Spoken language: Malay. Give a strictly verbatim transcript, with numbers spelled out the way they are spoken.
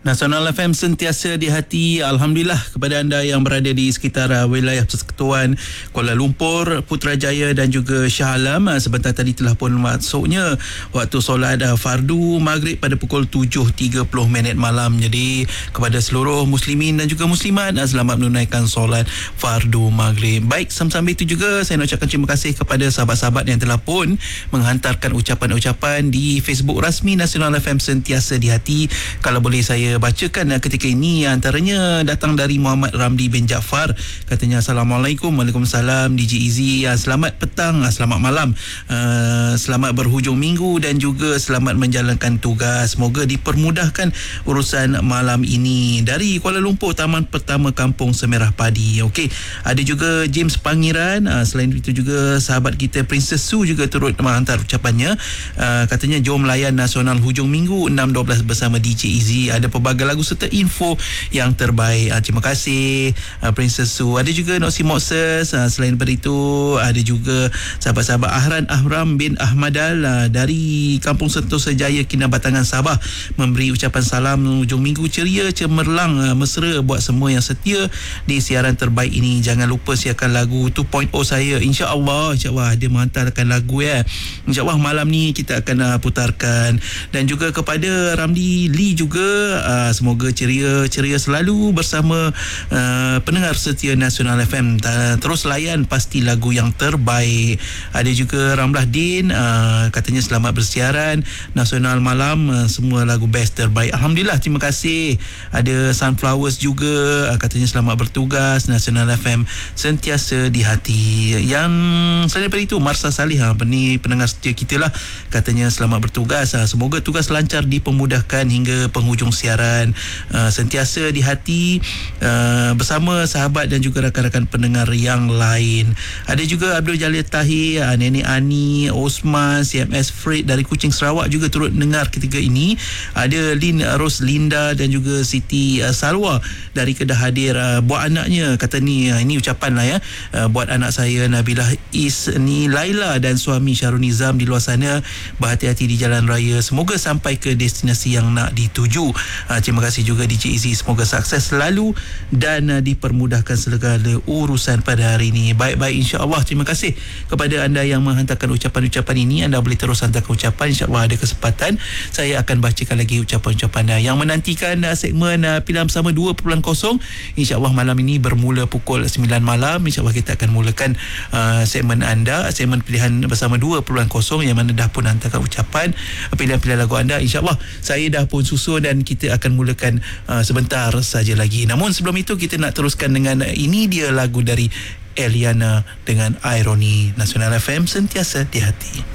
Nasional F M sentiasa di hati. Alhamdulillah kepada anda yang berada di sekitar uh, wilayah Persekutuan Kuala Lumpur, Putrajaya dan juga Shah Alam. Uh, sebentar tadi telah pun masuknya waktu solat uh, fardu maghrib pada pukul tujuh tiga puluh minit malam. Jadi kepada seluruh muslimin dan juga muslimat, uh, selamat menunaikan solat fardu maghrib. Baik, sambil-sambil itu juga saya nak ucapkan terima kasih kepada sahabat-sahabat yang telah pun menghantarkan ucapan-ucapan di Facebook rasmi Nasional F M sentiasa di hati. Kalau boleh saya bacakan ketika ini, antaranya datang dari Muhammad Ramli bin Jaafar. Katanya Assalamualaikum. Waalaikumsalam D J Izzy, selamat petang, selamat malam, uh, selamat berhujung minggu dan juga selamat menjalankan tugas. Semoga dipermudahkan urusan malam ini. Dari Kuala Lumpur, Taman Pertama Kampung Semerah Padi. Okey, ada juga James Pangeran. Uh, selain itu juga sahabat kita Princess Su juga turut menghantar ucapannya. Uh, katanya jom layan Nasional hujung minggu enam dua belas bersama D J Izzy. Ada pelbagai lagu serta info yang terbaik. Uh, terima kasih uh, Princess Su. Ada juga Nosi Moses. Uh, selain daripada itu ada juga sahabat-sahabat Ahran Ahram bin Ahmadal uh, dari Kampung Sentosa Jaya, Kinabatangan, Sabah, memberi ucapan salam hujung minggu ceria, cemerlang, uh, mesra buat semua yang setia di siaran terbaik ini. Jangan lupa siarkan lagu dua titik kosong saya. InsyaAllah, insyaAllah dia menghantarkan lagu ya. InsyaAllah malam ni kita akan uh, putarkan. Dan juga kepada Ramli Lee juga, uh, semoga ceria-ceria selalu bersama uh, pendengar setia Nasional F M. Uh, terus layan pasti lagu yang terbaik. Ada juga Ramlah Din, uh, katanya selamat bersiaran Nasional malam, uh, semua lagu best terbaik. Alhamdulillah, terima kasih. Ada Sunflowers juga, uh, katanya selamat bertugas Nasional F M sentiasa di hati. Yang selain daripada itu Marsa Salih, uh, ni pendengar setia kita lah, katanya selamat bertugas, uh, semoga tugas lancar dipermudahkan hingga penghujung siaran, uh, sentiasa di hati uh, bersama sahabat dan juga rakan-rakan pendengar yang lain. Ada juga Abdul Jalil Tahir, uh, Nenek Ani, Osman, C M S Fred dari Kuching Sarawak juga turut dengar ketika ini. Ada Lin Ros Linda dan juga Siti uh, Salwa dari Kedah hadir, uh, buat anaknya, kata ni, uh, ini ucapan lah ya, uh, buat anak saya Nabilah Isni Laila dan suami Syarul Nizam di luar sana, berhati-hati di jalan raya, semoga sampai ke destinasi yang nak dituju. Uh, terima kasih juga D J Izzy, semoga sukses selalu dan uh, dipermudahkan segala urusan pada hari ini. Baik-baik, insya-Allah. Terima kasih kepada anda yang menghantarkan ucapan-ucapan ini. Anda boleh terus hantarkan ucapan, insya-Allah ada kesempatan saya akan bacakan lagi ucapan-ucapan anda. Yang menantikan uh, segmen uh, Pilihan Bersama dua titik kosong, insya-Allah malam ini bermula pukul sembilan malam. Insya-Allah kita akan mulakan uh, segmen anda, segmen Pilihan Bersama dua titik kosong yang mana dah pun hantarkan ucapan, pilihan-pilihan lagu anda. InsyaAllah saya dah pun susun dan kita akan mulakan uh, sebentar saja lagi. Namun sebelum itu kita nak teruskan dengan uh, ini dia lagu dari Eliana dengan Ironi. Nasional F M sentiasa di hati.